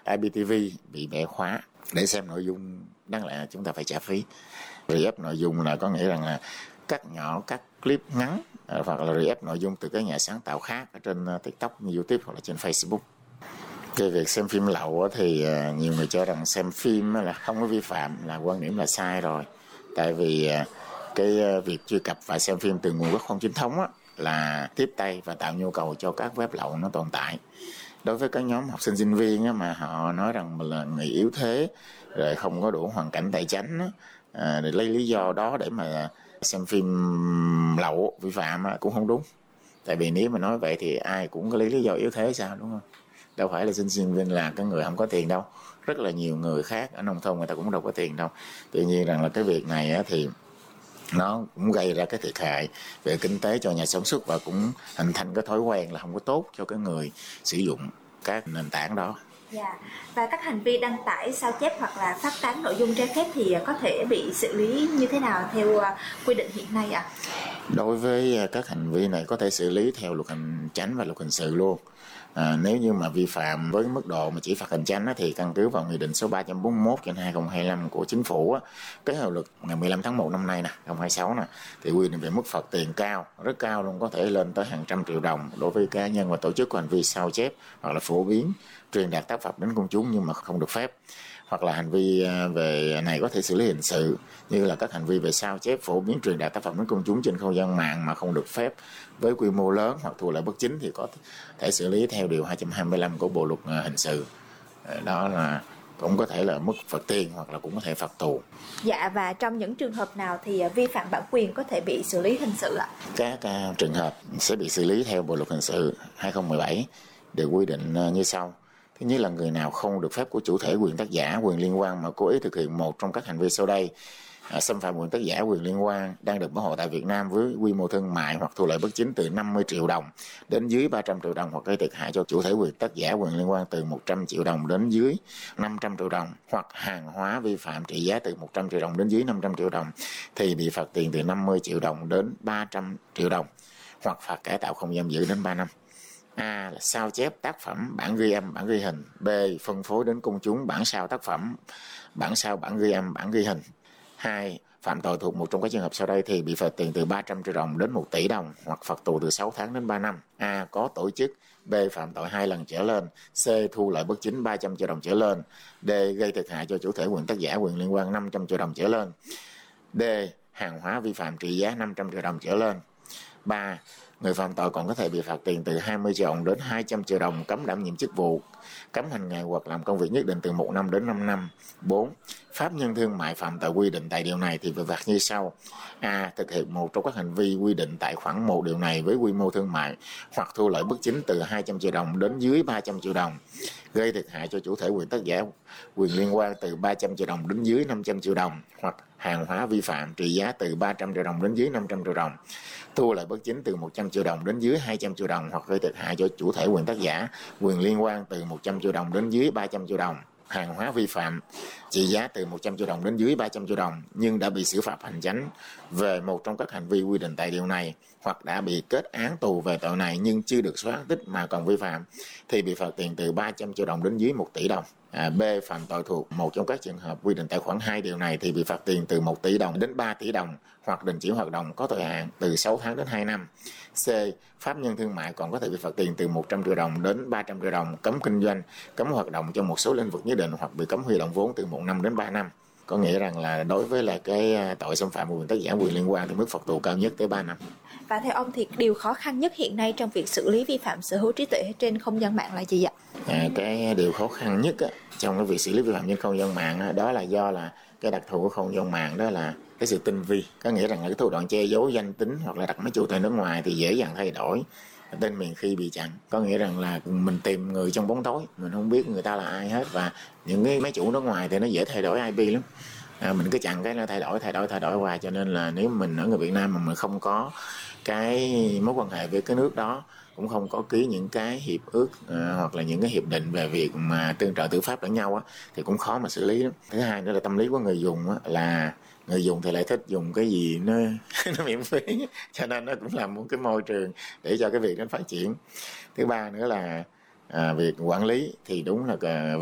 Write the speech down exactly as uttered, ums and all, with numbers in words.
i pê tê vê bị bẻ khóa. Để xem nội dung đáng lẽ chúng ta phải trả phí. Re-up nội dung là có nghĩa rằng là cắt nhỏ các clip ngắn hoặc là re-up nội dung từ các nhà sáng tạo khác ở trên TikTok, YouTube hoặc là trên Facebook. Cái việc xem phim lậu thì nhiều người cho rằng xem phim là không có vi phạm, là quan điểm là sai rồi. Tại vì cái việc truy cập và xem phim từ nguồn gốc không chính thống là tiếp tay và tạo nhu cầu cho các web lậu nó tồn tại. Đối với các nhóm học sinh sinh viên mà họ nói rằng mình là người yếu thế, rồi không có đủ hoàn cảnh tài chính, để lấy lý do đó để mà xem phim lậu vi phạm cũng không đúng. Tại vì nếu mà nói vậy thì ai cũng có lấy lý do yếu thế sao, đúng không? Đâu phải là sinh sinh viên là cái người không có tiền đâu. Rất là nhiều người khác ở nông thôn người ta cũng đâu có tiền đâu. Tuy nhiên rằng là cái việc này thì nó cũng gây ra cái thiệt hại về kinh tế cho nhà sản xuất và cũng hình thành cái thói quen là không có tốt cho cái người sử dụng các nền tảng đó. Dạ. Và các hành vi đăng tải, sao chép hoặc là phát tán nội dung trái phép thì có thể bị xử lý như thế nào theo quy định hiện nay ạ? À? Đối với các hành vi này có thể xử lý theo luật hành chánh và luật hình sự luôn. À, nếu như mà vi phạm với mức độ mà chỉ phạt hành chánh á, thì căn cứ vào nghị định số ba trăm bốn mươi mốt trên hai nghìn không trăm hai mươi lăm của chính phủ á, cái hiệu lực ngày mười lăm tháng một năm nay nè, hai nghìn không trăm hai mươi sáu nè, thì quy định về mức phạt tiền cao, rất cao luôn, có thể lên tới hàng trăm triệu đồng đối với cá nhân và tổ chức có hành vi sao chép hoặc là phổ biến truyền đạt tác phẩm đến công chúng nhưng mà không được phép. Hoặc là hành vi về này có thể xử lý hình sự, như là các hành vi về sao chép, phổ biến, truyền đạt tác phẩm đến công chúng trên không gian mạng mà không được phép với quy mô lớn hoặc thu lợi bất chính thì có thể xử lý theo điều hai trăm hai mươi lăm của Bộ luật hình sự. Đó là cũng có thể là mức phạt tiền hoặc là cũng có thể phạt tù. Dạ, và trong những trường hợp nào thì vi phạm bản quyền có thể bị xử lý hình sự ạ? Các uh, trường hợp sẽ bị xử lý theo Bộ luật hình sự hai nghìn không trăm mười bảy được quy định uh, như sau. Thứ nhất là người nào không được phép của chủ thể quyền tác giả, quyền liên quan mà cố ý thực hiện một trong các hành vi sau đây: à, xâm phạm quyền tác giả, quyền liên quan đang được bảo hộ tại Việt Nam với quy mô thương mại hoặc thu lợi bất chính từ năm mươi triệu đồng đến dưới ba trăm triệu đồng, hoặc gây thiệt hại cho chủ thể quyền tác giả, quyền liên quan từ một trăm triệu đồng đến dưới năm trăm triệu đồng, hoặc hàng hóa vi phạm trị giá từ một trăm triệu đồng đến dưới năm trăm triệu đồng thì bị phạt tiền từ năm mươi triệu đồng đến ba trăm triệu đồng, hoặc phạt cải tạo không giam giữ đến ba năm. A là sao chép tác phẩm, bản ghi âm, bản ghi hình. B phân phối đến công chúng bản sao tác phẩm, bản sao, bản ghi âm, bản ghi hình. Hai, phạm tội thuộc một trong các trường hợp sau đây thì bị phạt tiền từ ba trăm triệu đồng đến một tỷ đồng, hoặc phạt tù từ sáu tháng đến ba năm. A có tổ chức. B phạm tội hai lần trở lên. C thu lợi bất chính ba trăm triệu đồng trở lên. D gây thiệt hại cho chủ thể quyền tác giả, quyền liên quan năm trăm triệu đồng trở lên. D hàng hóa vi phạm trị giá năm trăm triệu đồng trở lên. Ba, người phạm tội còn có thể bị phạt tiền từ hai mươi triệu đồng đến hai trăm triệu đồng, cấm đảm nhiệm chức vụ, cấm hành nghề hoặc làm công việc nhất định từ một năm đến năm năm. Bốn, pháp nhân thương mại phạm tội quy định tại điều này thì bị phạt như sau. A. Thực hiện một trong các hành vi quy định tại khoản một điều này với quy mô thương mại hoặc thu lợi bất chính từ hai trăm triệu đồng đến dưới ba trăm triệu đồng, gây thiệt hại cho chủ thể quyền tác giả, quyền liên quan từ ba trăm triệu đồng đến dưới năm trăm triệu đồng, hoặc hàng hóa vi phạm trị giá từ ba trăm triệu đồng đến dưới năm trăm triệu đồng, thu lợi bất chính từ một trăm triệu đồng đến dưới hai trăm triệu đồng, hoặc gây thiệt hại cho chủ thể quyền tác giả, quyền liên quan từ một trăm triệu đồng đến dưới ba trăm triệu đồng, hàng hóa vi phạm trị giá từ một trăm triệu đồng đến dưới ba trăm triệu đồng nhưng đã bị xử phạt hành chánh về một trong các hành vi quy định tại điều này, hoặc đã bị kết án tù về tội này nhưng chưa được xóa án tích mà còn vi phạm thì bị phạt tiền từ ba trăm triệu đồng đến dưới một tỷ đồng. À, B. Phạm tội thuộc một trong các trường hợp quy định tại khoản hai điều này thì bị phạt tiền từ một tỷ đồng đến ba tỷ đồng, hoặc đình chỉ hoạt động có thời hạn từ sáu tháng đến hai năm. C. Pháp nhân thương mại còn có thể bị phạt tiền từ một trăm triệu đồng đến ba trăm triệu đồng, cấm kinh doanh, cấm hoạt động trong một số lĩnh vực nhất định, hoặc bị cấm huy động vốn từ một năm đến ba năm. Có nghĩa rằng là đối với là cái tội xâm phạm quyền tác giả, quyền liên quan thì mức phạt tù cao nhất tới ba năm. Và theo ông thì điều khó khăn nhất hiện nay trong việc xử lý vi phạm sở hữu trí tuệ trên không gian mạng là gì ạ? À, cái điều khó khăn nhất á, trong cái việc xử lý vi phạm trên không gian mạng á, đó là do là cái đặc thù của không gian mạng đó là cái sự tinh vi. Có nghĩa rằng là cái thủ đoạn che giấu danh tính hoặc là đặt máy chủ tại nước ngoài thì dễ dàng thay đổi tên miền khi bị chặn. Có nghĩa rằng là mình tìm người trong bóng tối, mình không biết người ta là ai hết, và những cái máy chủ nước ngoài thì nó dễ thay đổi i pê lắm. À, mình cứ chặn cái nó thay đổi thay đổi thay đổi hoài, cho nên là nếu mình ở người Việt Nam mà mình không có cái mối quan hệ với cái nước đó, cũng không có ký những cái hiệp ước uh, hoặc là những cái hiệp định về việc mà tương trợ tư pháp lẫn nhau á, thì cũng khó mà xử lý lắm. Thứ hai nữa là tâm lý của người dùng á, là người dùng thì lại thích dùng cái gì nó nó miễn phí, cho nên nó cũng là một cái môi trường để cho cái việc nó phát triển. Thứ ba nữa là à, việc quản lý thì đúng là